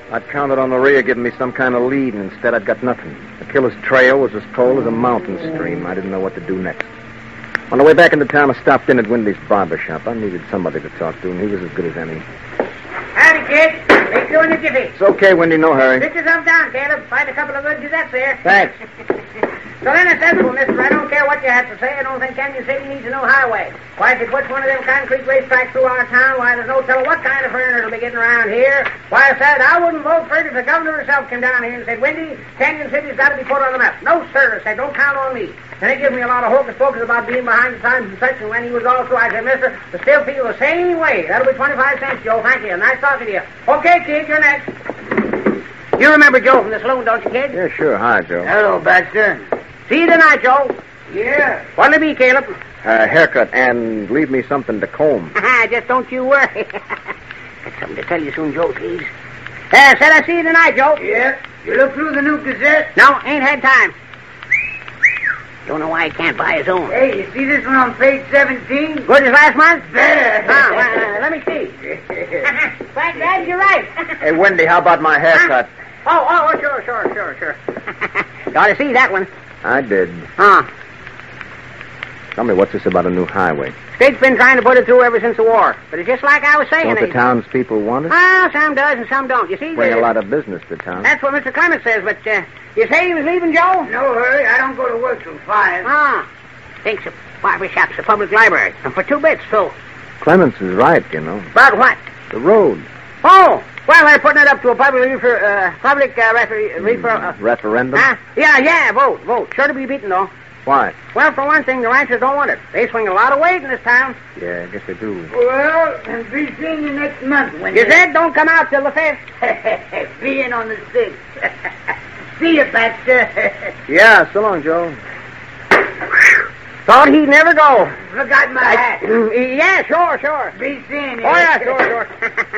I'd counted on Maria giving me some kind of lead, and instead I'd got nothing. The killer's trail was as cold as a mountain stream. I didn't know what to do next. On the way back into town, I stopped in at Wendy's barber shop. I needed somebody to talk to, and he was as good as any. Howdy, kid. Make you in the jiffy. It's okay, Wendy. No hurry. Sit yourself down, Caleb. Find a couple of good gazettes there. Thanks. So then I said, well, mister, I don't care what you have to say. I don't think Canyon City needs a new highway. Why, if you put one of them concrete racetracks through our town, why, there's no telling what kind of foreigner will be getting around here. Why, I said, I wouldn't vote for it if the governor herself came down here and said, Wendy, Canyon City's got to be put on the map. No, sir. I said, don't count on me. And they give me a lot of hocus-pocus about being behind the times and such, and when he was all through, I said, mister, I still feel the same way. That'll be 25 cents, Joe. Thank you. Nice talking to you. Okay, kid, you're next. You remember Joe from the saloon, don't you, kid? Yeah, sure. Hi, Joe. Hello, Baxter. See you tonight, Joe. Yeah. What'll it be, Caleb? Haircut, and leave me something to comb. Just don't you worry. Got something to tell you soon, Joe, please. Said I see you tonight, Joe. Yeah. You look through the new Gazette? No, ain't had time. Don't know why he can't buy his own. Hey, you see this one on page 17? Good as last month? Better. Let me see. Thank God, you're right. Hey, Wendy, how about my haircut? Sure. Gotta see that one. I did. Huh. Tell me, what's this about a new highway? State's been trying to put it through ever since the war. But it's just like I was saying. Don't the townspeople want it? Some does and some don't. You see, Bring a lot of business to town. That's what Mr. Clements says, but you say he was leaving, Joe? No hurry. I don't go to work till 5. Thinks a barber shop's a public library. And for 2 bits, so. Clements is right, you know. About what? The road. Oh, well, they're putting it up to a public referendum? Yeah, vote. Sure to be beaten, though. Why? Well, for one thing, the ranchers don't want it. They swing a lot of weight in this town. Yeah, I guess they do. Well, and be seeing you next month when you said don't come out till the 5th. Being on the 6th. See you, Baxter. Yeah, so long, Joe. Thought he'd never go. Forgot my hat. Yeah, sure. Be seeing you. Oh, yeah, sure.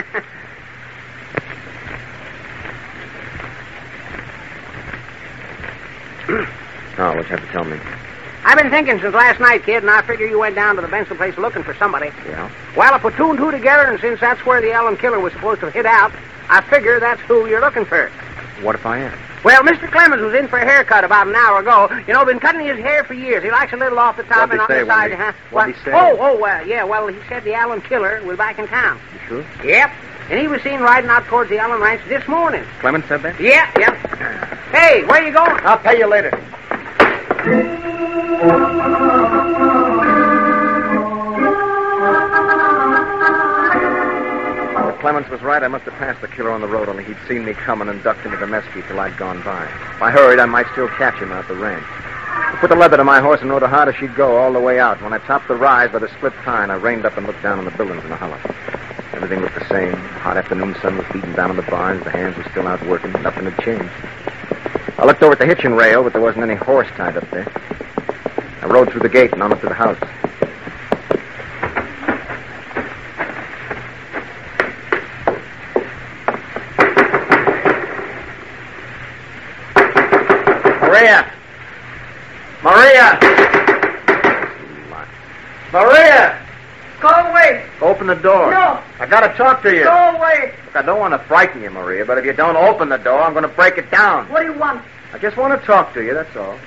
Oh, what you have to tell me? I've been thinking since last night, kid, and I figure you went down to the Benson place looking for somebody. Yeah? Well, I put 2 and 2 together, and since that's where the Allen killer was supposed to hit out, I figure that's who you're looking for. What if I am? Well, Mr. Clemens was in for a haircut about an hour ago. You know, been cutting his hair for years. He likes a little off the top and on the side. What'd he say? Well, he said the Allen killer was back in town. You sure? Yep. And he was seen riding out towards the Allen ranch this morning. Clemens said that? Yep. Hey, where you going? I'll pay you later. If Clemens was right, I must have passed the killer on the road, only he'd seen me coming and ducked into the mesquite till I'd gone by. If I hurried, I might still catch him out the ranch. I put the leather to my horse and rode her hard as she'd go all the way out. When I topped the rise by the split pine, I reined up and looked down on the buildings in the hollow. Everything looked the same. The hot afternoon sun was beating down on the barns. The hands were still out working. Nothing had changed. I looked over at the hitching rail, but there wasn't any horse tied up there. I rode through the gate and on up to the house. Maria! Go away. Open the door. No. I gotta talk to you. Go away. Look, I don't want to frighten you, Maria, but if you don't open the door, I'm going to break it down. What do you want? I just want to talk to you, that's all.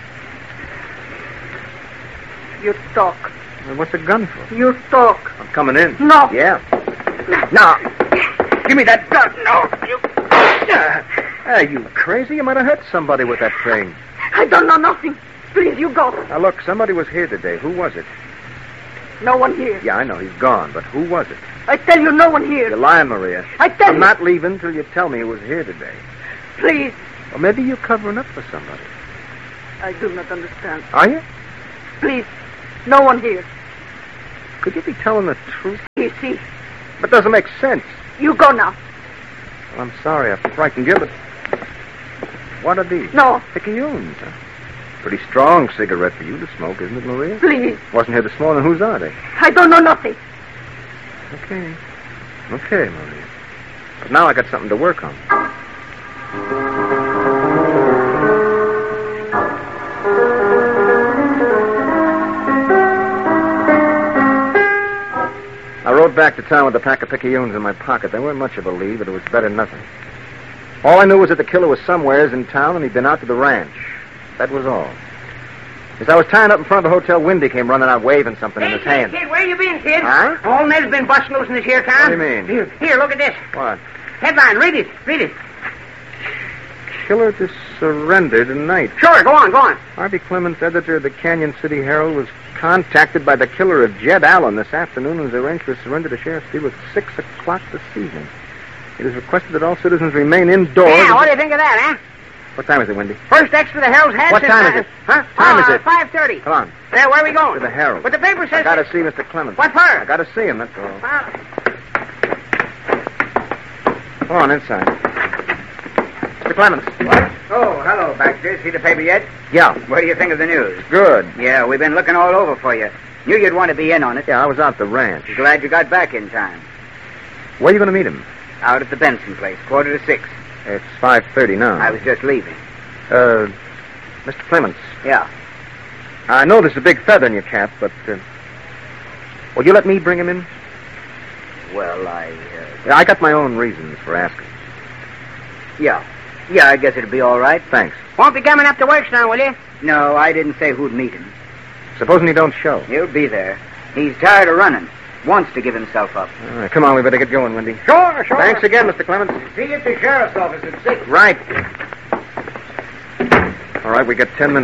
You talk. Well, what's the gun for? You talk. I'm coming in. No. Yeah. Now, give me that gun. No, you... Are you crazy? You might have hurt somebody with that thing. I don't know nothing. Please, you go. Now, look, somebody was here today. Who was it? No one here. Yeah, I know. He's gone. But who was it? I tell you, no one here. You're lying, Maria. I tell you. I'm not leaving till you tell me who was here today. Please. Or maybe you're covering up for somebody. I do not understand. Are you? Please. No one here. Could you be telling the truth? You see. That doesn't make sense. You go now. Well, I'm sorry I frightened you, but... What are these? No. Picayunes, huh? Pretty strong cigarette for you to smoke, isn't it, Maria? Please. Wasn't here this morning. Whose are they? I don't know nothing. Okay, Maria. But now I got something to work on. I rode back to town with a pack of picayunes in my pocket. They weren't much of a lead, but it was better than nothing. All I knew was that the killer was somewheres in town and he'd been out to the ranch. That was all. As I was tying up in front of the hotel, Windy came running out waving something in his hand. Kid, where you been, kid? Huh? All Ned's been busting loose in this here town. What do you mean? Here, look at this. What? Headline, read it. Killer to surrender tonight. Sure, go on. Harvey Clements, editor of the Canyon City Herald, was contacted by the killer of Jed Allen this afternoon and has arranged for surrender to Sheriff Steele at 6 o'clock this evening. It is requested that all citizens remain indoors. Yeah, what do you think of that, huh? What time is it, Windy? First extra the Herald's had What since time is it? Huh? Time is it? 5:30. Come on. Where are we going? To the Herald. But the paper I says... gotta see Mr. Clements. What for? I gotta see him, that's all. Come on, inside. Mr. Clements. What? Oh, hello, Baxter. See the paper yet? Yeah. What do you think of the news? Good. Yeah, we've been looking all over for you. Knew you'd want to be in on it. Yeah, I was out at the ranch. Glad you got back in time. Where are you going to meet him? Out at the Benson place, 5:45. It's 5:30 now. I was just leaving. Mr. Clements. Yeah. I know there's a big feather in your cap, but, will you let me bring him in? Well, Yeah, I got my own reasons for asking. Yeah, I guess it'll be all right. Thanks. Won't be coming up to work now, will you? No, I didn't say who'd meet him. Supposing he don't show. He'll be there. He's tired of running. Wants to give himself up. All right, come on, we better get going, Wendy. Sure. Thanks again, Mr. Clements. See you at the sheriff's office at 6. Right. All right, we got 10 minutes.